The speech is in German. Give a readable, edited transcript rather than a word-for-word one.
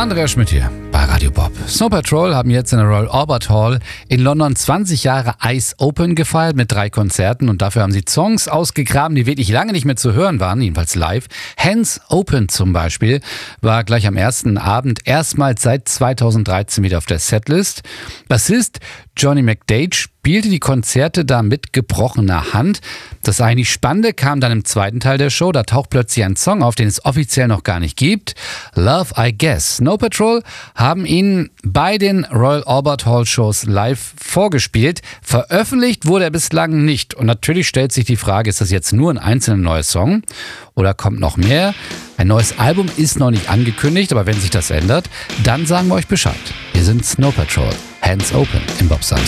Andreas Schmidt hier bei Radio Bob. Snow Patrol haben jetzt in der Royal Albert Hall in London 20 Jahre Eyes Open gefeiert mit 3 Konzerten und dafür haben sie Songs ausgegraben, die wirklich lange nicht mehr zu hören waren, jedenfalls live. Hands Open zum Beispiel war gleich am ersten Abend erstmals seit 2013 wieder auf der Setlist. Bassist Johnny McDade spielte die Konzerte da mit gebrochener Hand. Das eigentlich Spannende kam dann im zweiten Teil der Show. Da taucht plötzlich ein Song auf, den es offiziell noch gar nicht gibt. Love, I Guess. Snow Patrol haben ihn bei den Royal Albert Hall Shows live vorgespielt. Veröffentlicht wurde er bislang nicht. Und natürlich stellt sich die Frage, ist das jetzt nur ein einzelner neuer Song oder kommt noch mehr? Ein neues Album ist noch nicht angekündigt, aber wenn sich das ändert, dann sagen wir euch Bescheid. Wir sind Snow Patrol. Hands Open im Bob Science.